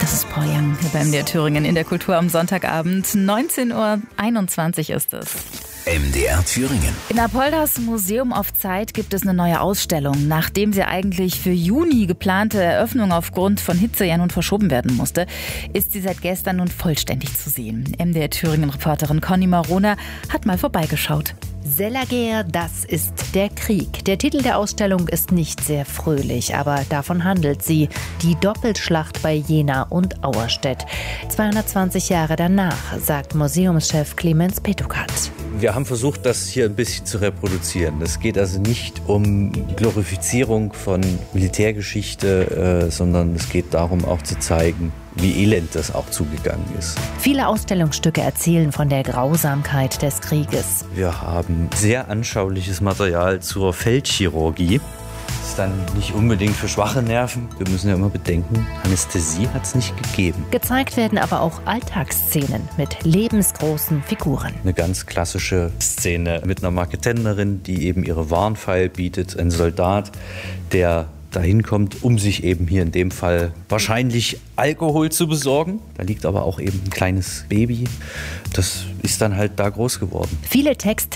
Das ist Paul Young hier bei MDR Thüringen in der Kultur am Sonntagabend. 19:21 Uhr ist es. MDR Thüringen. In Apolders Museum auf Zeit gibt es eine neue Ausstellung. Nachdem sie eigentlich für Juni geplante Eröffnung aufgrund von Hitze ja nun verschoben werden musste, ist sie seit gestern nun vollständig zu sehen. MDR Thüringen-Reporterin Conny Marona hat mal vorbeigeschaut. Selaguerre, das ist der Krieg. Der Titel der Ausstellung ist nicht sehr fröhlich, aber davon handelt sie. Die Doppelschlacht bei Jena und Auerstedt. 220 Jahre danach, sagt Museumschef Clemens Petukat. Wir haben versucht, das hier ein bisschen zu reproduzieren. Es geht also nicht um Glorifizierung von Militärgeschichte, sondern es geht darum, auch zu zeigen, wie elend das auch zugegangen ist. Viele Ausstellungsstücke erzählen von der Grausamkeit des Krieges. Wir haben sehr anschauliches Material zur Feldchirurgie. Das ist dann nicht unbedingt für schwache Nerven. Wir müssen ja immer bedenken, Anästhesie hat es nicht gegeben. Gezeigt werden aber auch Alltagsszenen mit lebensgroßen Figuren. Eine ganz klassische Szene mit einer Marketenderin, die eben ihre Waren feilbietet. Ein Soldat, der dahin kommt, um sich eben hier in dem Fall wahrscheinlich Alkohol zu besorgen. Da liegt aber auch eben ein kleines Baby. Das ist dann halt da groß geworden. Viele Text